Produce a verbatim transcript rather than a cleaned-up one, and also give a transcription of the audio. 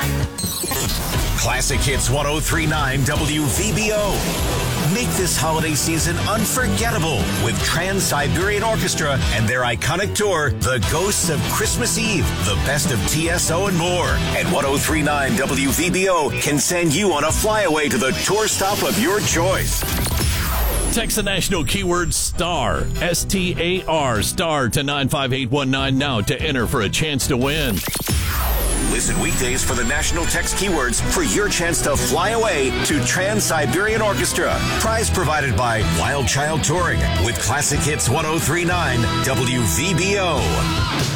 Classic Hits ten thirty-nine W V B O. Make this holiday season unforgettable with Trans-Siberian Orchestra and their iconic tour, The Ghosts of Christmas Eve, the best of T S O and more. And ten thirty-nine W V B O can send you on a flyaway to the tour stop of your choice. Text the national keyword STAR, S T A R, STAR to nine five eight one nine now to enter for a chance to win. Listen weekdays for the national text keywords for your chance to fly away to Trans-Siberian Orchestra. Prize provided by Wild Child Touring with Classic Hits ten thirty-nine W V B O.